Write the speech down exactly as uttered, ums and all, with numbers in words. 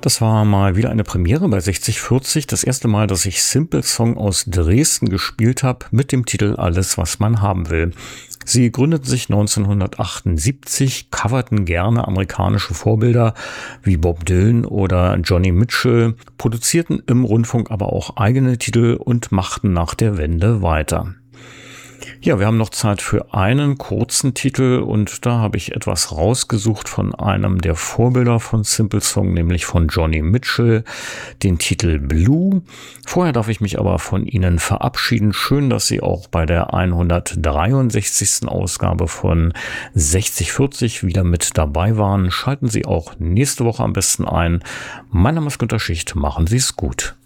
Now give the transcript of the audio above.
Das war mal wieder eine Premiere bei sechzig vierzig. Das erste Mal, dass ich Simple Song aus Dresden gespielt habe mit dem Titel Alles, was man haben will. Sie gründeten sich neunzehnhundertachtundsiebzig, coverten gerne amerikanische Vorbilder wie Bob Dylan oder Johnny Mitchell, produzierten im Rundfunk aber auch eigene Titel und machten nach der Wende weiter. Ja, wir haben noch Zeit für einen kurzen Titel und da habe ich etwas rausgesucht von einem der Vorbilder von Simple Song, nämlich von Johnny Mitchell, den Titel Blue. Vorher darf ich mich aber von Ihnen verabschieden. Schön, dass Sie auch bei der hundertdreiundsechzigsten Ausgabe von sechzig vierzig wieder mit dabei waren. Schalten Sie auch nächste Woche am besten ein. Mein Name ist Günter Schicht. Machen Sie es gut.